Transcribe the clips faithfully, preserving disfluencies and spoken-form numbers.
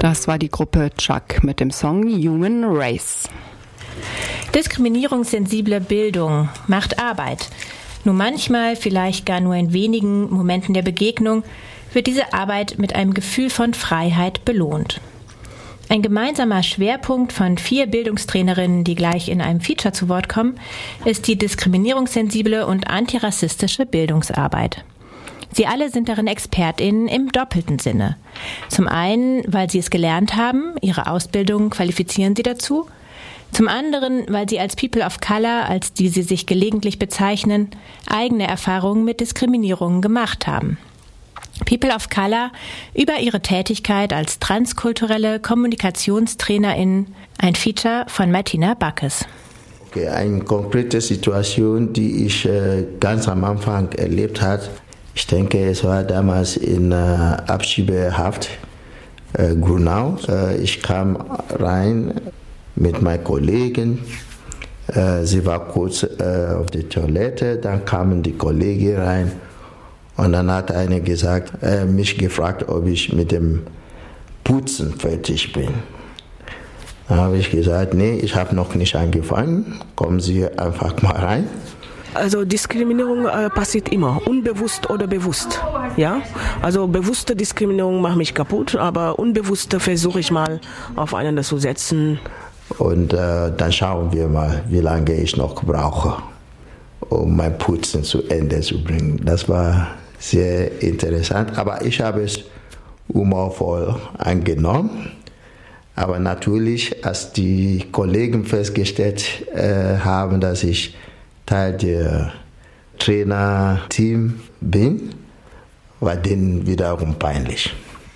Das war die Gruppe Chuck mit dem Song Human Race. Diskriminierungssensible Bildung macht Arbeit. Nur manchmal, vielleicht gar nur in wenigen Momenten der Begegnung, wird diese Arbeit mit einem Gefühl von Freiheit belohnt. Ein gemeinsamer Schwerpunkt von vier Bildungstrainerinnen, die gleich in einem Feature zu Wort kommen, ist die diskriminierungssensible und antirassistische Bildungsarbeit. Sie alle sind darin ExpertInnen im doppelten Sinne. Zum einen, weil sie es gelernt haben, ihre Ausbildung qualifizieren sie dazu. Zum anderen, weil sie als People of Color, als die sie sich gelegentlich bezeichnen, eigene Erfahrungen mit Diskriminierungen gemacht haben. People of Color über ihre Tätigkeit als transkulturelle KommunikationstrainerInnen, ein Feature von Martina Backes. Okay, eine konkrete Situation, die ich äh, ganz am Anfang erlebt habe. Ich denke, es war damals in äh, Abschiebehaft äh, Grunau. Äh, ich kam rein mit meinen Kollegen. Äh, sie war kurz äh, auf der Toilette, dann kamen die Kollegen rein und dann hat einer gesagt, äh, mich gefragt, ob ich mit dem Putzen fertig bin. Dann habe ich gesagt, nee, ich habe noch nicht angefangen, kommen Sie einfach mal rein. Also Diskriminierung äh, passiert immer, unbewusst oder bewusst. Ja? Also bewusste Diskriminierung macht mich kaputt, aber unbewusste versuche ich mal aufeinander zu setzen. Und äh, dann schauen wir mal, wie lange ich noch brauche, um mein Putzen zu Ende zu bringen. Das war sehr interessant, aber ich habe es humorvoll angenommen. Aber natürlich, als die Kollegen festgestellt äh, haben, dass ich Teil der Trainerteam bin, war denen wiederum peinlich.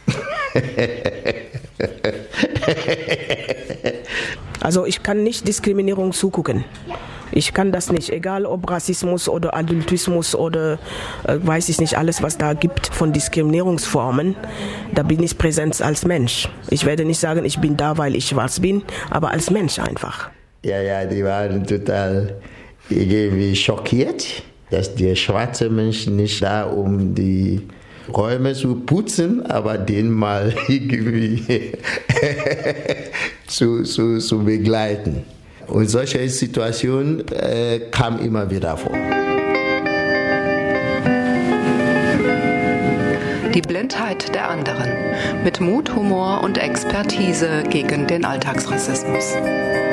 Also ich kann nicht Diskriminierung zugucken. Ich kann das nicht, egal ob Rassismus oder Adultismus oder äh, weiß ich nicht, alles was da gibt von Diskriminierungsformen, da bin ich präsent als Mensch. Ich werde nicht sagen, ich bin da, weil ich schwarz bin, aber als Mensch einfach. Ja, ja, die waren total irgendwie schockiert, dass der schwarze Mensch nicht da, um die Räume zu putzen, aber den mal irgendwie zu, zu, zu begleiten. Und solche Situationen äh, kamen immer wieder vor. Die Blindheit der anderen. Mit Mut, Humor und Expertise gegen den Alltagsrassismus.